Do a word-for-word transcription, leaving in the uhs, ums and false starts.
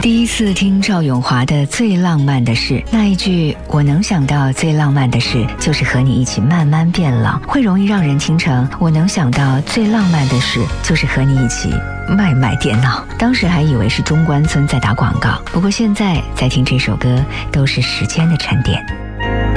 第一次听赵咏华的《最浪漫的事》，那一句我能想到最浪漫的事就是和你一起慢慢变老，会容易让人听成我能想到最浪漫的事就是和你一起卖卖电脑。当时还以为是中关村在打广告，不过现在在听这首歌都是时间的沉淀。